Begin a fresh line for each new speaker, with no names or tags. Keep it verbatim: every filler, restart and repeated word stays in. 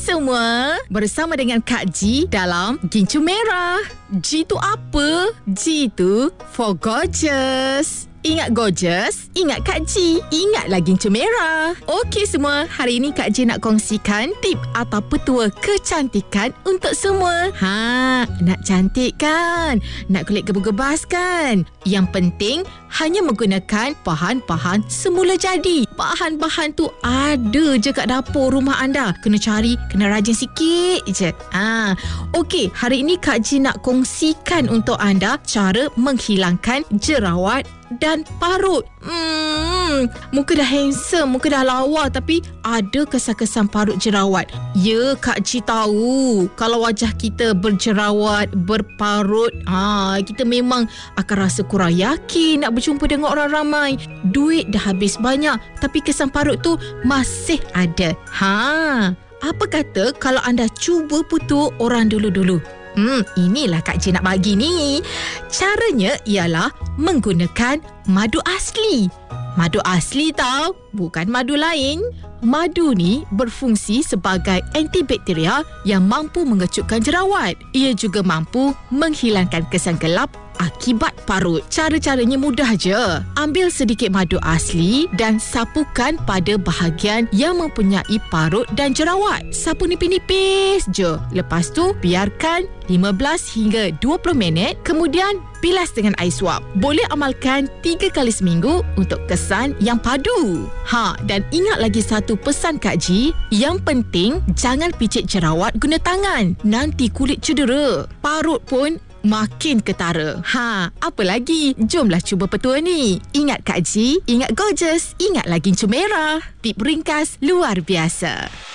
semua, bersama dengan Kak G dalam Gincu Merah. G tu apa? G tu for gorgeous. Ingat gorgeous, ingat Kak G, ingat lagi Gincu Merah. Okey semua, hari ini Kak G nak kongsikan tip atau petua kecantikan untuk semua. Ha, nak cantik kan? Nak kulit gebu-gebas kan? Yang penting hanya menggunakan bahan-bahan semula jadi. Bahan-bahan tu ada je kat dapur rumah anda. Kena cari, kena rajin sikit je. Ha, okey, hari ini Kak G nak kongsikan untuk anda cara menghilangkan jerawat dan parut. Hmm, muka dah handsome, muka dah lawa, tapi ada kesan-kesan parut jerawat. Ya, Kak G tahu. Kalau wajah kita berjerawat, berparut, ha, kita memang akan rasa kurang yakin nak berjumpa dengan orang ramai. Duit dah habis banyak, tapi kesan parut tu masih ada. Ha, apa kata kalau anda cuba putuk orang dulu-dulu? Hmm, inilah Kak G nak bagi ni. Caranya ialah menggunakan madu asli. Madu asli tau, bukan madu lain. Madu ni berfungsi sebagai antibakteria yang mampu mengecutkan jerawat. Ia juga mampu menghilangkan kesan gelap akibat parut. Cara-caranya mudah je. Ambil sedikit madu asli dan sapukan pada bahagian yang mempunyai parut dan jerawat. Sapu nipis-nipis je. Lepas tu biarkan lima belas hingga dua puluh minit. Kemudian bilas dengan air suap. Boleh amalkan tiga kali seminggu untuk kesan yang padu. Ha, dan ingat lagi satu pesan Kak G. Yang penting jangan picit jerawat guna tangan. Nanti kulit cedera. Parut pun makin ketara. Ha, apa lagi? Jomlah cuba petua ni. Ingat Kak G, ingat gorgeous, ingat lagi Gincu Merah. Tip ringkas luar biasa.